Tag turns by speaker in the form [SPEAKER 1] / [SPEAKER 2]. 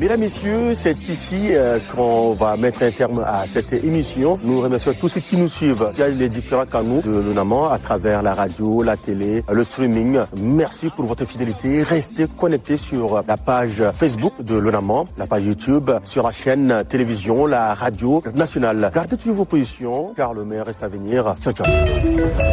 [SPEAKER 1] Mesdames, Messieurs, c'est ici qu'on va mettre un terme à cette émission. Nous remercions tous ceux qui nous suivent via les différents canaux de l'UNAMAN à travers la radio, la télé, le streaming. Merci pour votre fidélité. Restez connectés sur la page Facebook de l'UNAMAN, la page YouTube, sur la chaîne télévision, la radio nationale. Gardez toujours vos positions car le meilleur reste à venir. Ciao, ciao.